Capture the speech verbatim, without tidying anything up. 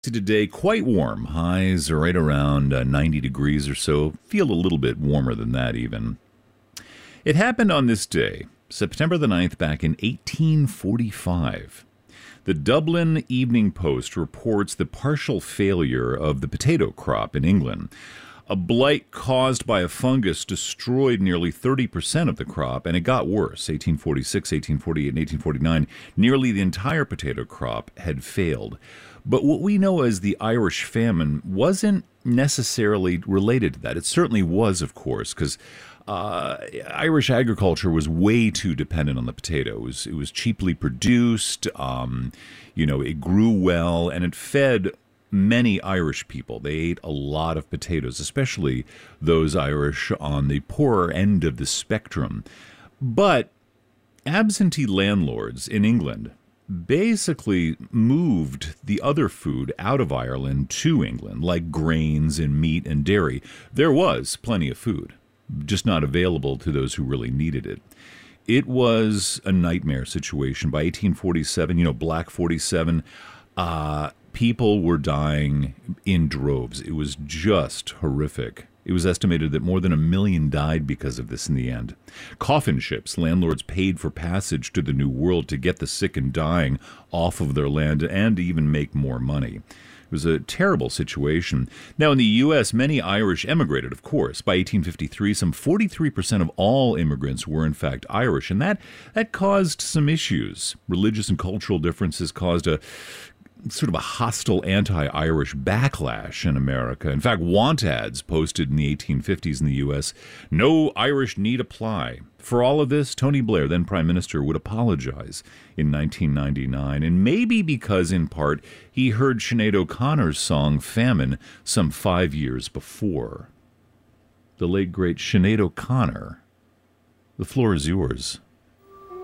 Today, quite warm. Highs are right around uh, ninety degrees or so. Feel a little bit warmer than that, even. It happened on this day, September the ninth, back in eighteen forty-five. The Dublin Evening Post reports the partial failure of the potato crop in England. A blight caused by a fungus destroyed nearly thirty percent of the crop, and it got worse. eighteen forty-six, eighteen forty-eight, and eighteen forty-nine, nearly the entire potato crop had failed. But what we know as the Irish famine wasn't necessarily related to that. It certainly was, of course, because uh, Irish agriculture was way too dependent on the potato. It was, it was cheaply produced, um, you know, it grew well, and it fed many Irish people. They ate a lot of potatoes, especially those Irish on the poorer end of the spectrum. But absentee landlords in England basically moved the other food out of Ireland to England, like grains and meat and dairy. There was plenty of food, just not available to those who really needed it. It was a nightmare situation. By eighteen forty-seven, you know, Black forty-seven, uh, people were dying in droves. It was just horrific. It was estimated that more than a million died because of this in the end. Coffin ships, landlords paid for passage to the New World to get the sick and dying off of their land and to even make more money. It was a terrible situation. Now, in the U S, many Irish emigrated, of course. By eighteen fifty-three, some forty-three percent of all immigrants were, in fact, Irish, and that, that caused some issues. Religious and cultural differences caused a sort of a hostile anti-Irish backlash in America. In fact, want ads posted in the eighteen fifties in the U S, "No Irish need apply." For all of this, Tony Blair, then Prime Minister, would apologize in nineteen ninety-nine, and maybe because, in part, he heard Sinead O'Connor's song Famine some five years before. The late, great Sinead O'Connor. The floor is yours.